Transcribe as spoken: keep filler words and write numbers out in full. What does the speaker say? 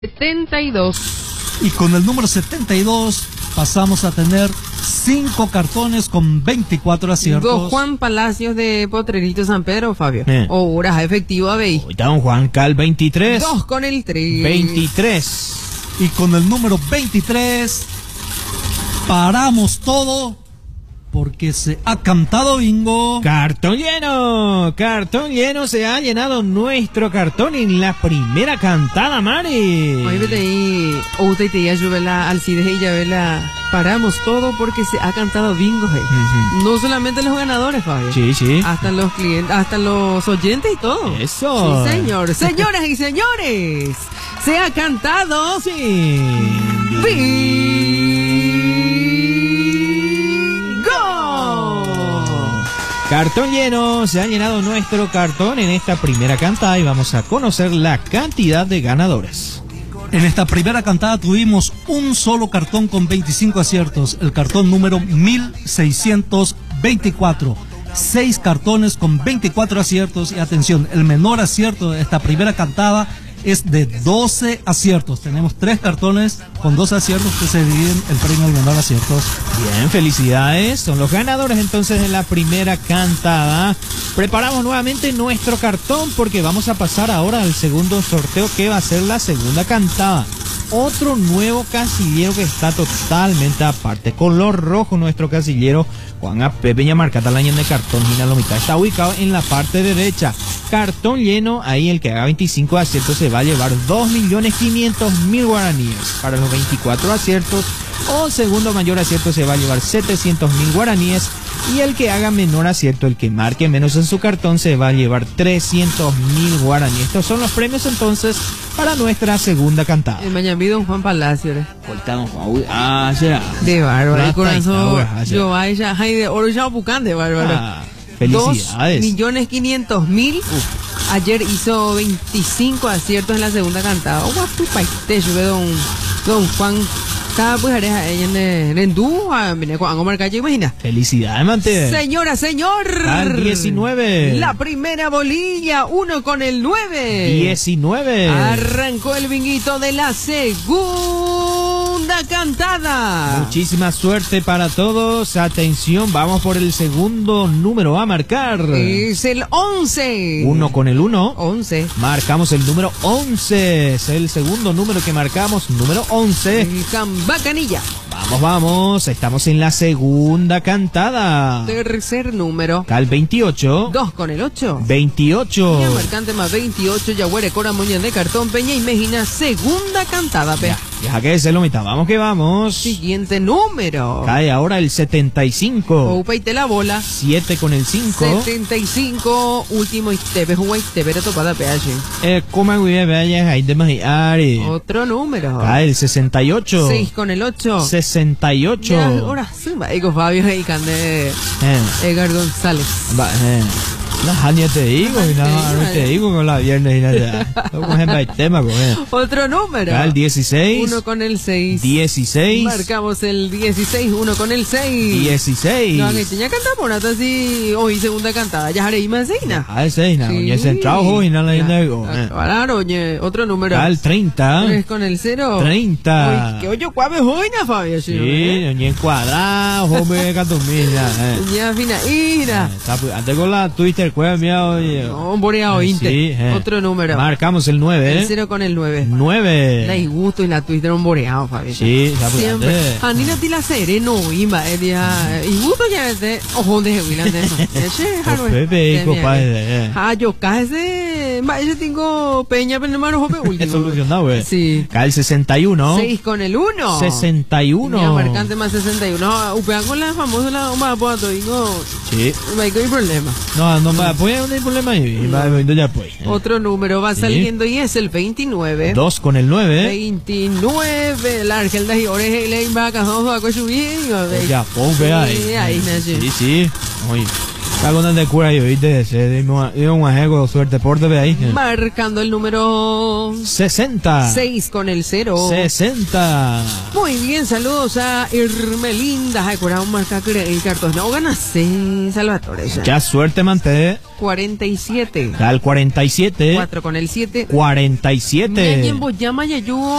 setenta y dos. Y con el número setenta y dos pasamos a tener cinco cartones con veinticuatro aciertos. Don Juan Palacios de Potrerito San Pedro, Fabio. Eh. Horas efectivo a veis. Ahorita don Juan Cal veintitrés. Dos con el tres. veintitrés. Y con el número veintitrés paramos todo porque se ha cantado bingo. Cartón lleno, cartón lleno, se ha llenado nuestro cartón en la primera cantada, Mari. Oye, vete ahí, usted te ya vela Alcides y ya vela. Paramos todo porque se ha cantado bingo, hey. Uh-huh. No solamente los ganadores, Fabio. Sí, sí. Hasta los clientes, hasta los oyentes y todo. Eso. Sí, señor. Señoras y señores, se ha cantado Sí. bingo. Cartón lleno, se ha llenado nuestro cartón en esta primera cantada y vamos a conocer la cantidad de ganadores. En esta primera cantada tuvimos un solo cartón con veinticinco aciertos, el cartón número mil seiscientos veinticuatro. Seis cartones con veinticuatro aciertos y atención, el menor acierto de esta primera cantada es de doce aciertos. Tenemos tres cartones con doce aciertos que se dividen el premio al menor aciertos. Bien, felicidades. Son los ganadores entonces de la primera cantada. Preparamos nuevamente nuestro cartón porque vamos a pasar ahora al segundo sorteo que va a ser la segunda cantada. Otro nuevo casillero que está totalmente aparte. Color rojo nuestro casillero. Juan A. Peña Marca Talaña de cartón Gina Lomita. Está ubicado en la parte derecha. Cartón lleno. Ahí el que haga veinticinco aciertos se va a llevar dos millones quinientos mil guaraníes. Para los veinticuatro aciertos o segundo mayor acierto se va a llevar setecientos mil guaraníes. Y el que haga menor acierto, el que marque menos en su cartón, se va a llevar trescientos mil guaraníes. Estos son los premios entonces para nuestra segunda cantada. El mañana don Juan Palacio, ¿eh? Ah, será. De bárbaro, el Plata y corazón. ahora, Yo vaya, ay, de oro ya bucan de bárbaro. Ah, felicidades. Dos millones quinientos mil. Ayer hizo veinticinco aciertos en la segunda cantada. Oh, guapo, paite, yo veo don, don Juan. Cada pues haré ella en en dúo, viene con Angomar Calle, imagina. Felicidades, Mante. Señora, señor. Al diecinueve. La primera bolilla, uno con el nueve. diecinueve. Arrancó el binguito de la segunda cantada. Muchísima suerte para todos. Atención, vamos por el segundo número a marcar. Es el once. Uno con el uno. once. Marcamos el número once. Es el segundo número que marcamos, número once. El Cambacanilla. Vamos, vamos. Estamos en la segunda cantada. Tercer número. Cal veintiocho. Dos con el ocho. veintiocho. Peña Marcante más veintiocho. Yaguare Cora Moñán de Cartón. Peña y Mejina. Segunda cantada, pe. Ya, deja que se lo meta. Vamos que vamos. Siguiente número. Cae ahora el setenta y cinco. Upaite la bola. siete con el cinco. setenta y cinco. Último Istebe. Juguay Istebe. Topada P H. Eh, coma muy bien, vaya, ahí de Magiari. Otro número. Cae el sesenta y ocho. seis con el ocho. sesenta y ocho. Ya, ahora sí, va. Ego Fabio y Cande. Eh, Edgar González. va, eh. No, ya te digo, y no, no te digo con la viernes y nada. Vamos a el tema con él. Otro número. Cae el dieciséis. Uno con el seis. dieciséis. Marcamos el dieciséis, uno con el seis. dieciséis. No, que ya canta por nada así. Hoy segunda cantada. Ya haré más seina. Ah, el seis, no, ya se entró y no le digo. Claro, oye, otro número. Cae el treinta. Tres con el cero. treinta. Uy, que oye, cuave joina, Fabio. Sí, ni en cuadrado, hombre, catumilla. Ya, fina, ira. Antes con la Twitter, cueva mía, oye. No, boreado, inte. Sí, eh. Otro número. Marcamos el nueve. El cero con el nueve. nueve. La disgusto y la Twitter un boreado, Fabio. Sí, ya pues, siempre. antes. Anina tila sereno, imba, edia. Y gusto ya este, ojo de William de eso. Pepe, compadre. Ah, yo casi, ma, yo tengo peña, pero no me lo último. Es solucionado, güey. Sí. Cae el sesenta y uno. seis con el uno. sesenta y uno. Mira, marcante más sesenta y uno. Upean con la famosa, la más puedo, digo. Sí. No hay problema. No, no me apoya, no hay problema. Y va a ya pues. Otro número va Sí. saliendo y es el veintinueve. dos con el nueve. veintinueve. La Argel de Oreja y Ley va a casar a subir. Ya, pon, ve ahí. Sí, ahí nació. Sí, sí. Oye. Está con el de cura y oíste ese. Y un ajego, suerte, pórteme ahí. Marcando el número sesenta. seis con el cero. sesenta. Muy bien, saludos a Irmelinda. Ay, cura, un marca el cartón. No ganas seis, Salvatore. Ya. Ya suerte, manté. cuarenta y siete. Al cuarenta y siete. cuatro con el siete. cuarenta y siete. Me llama Yayu.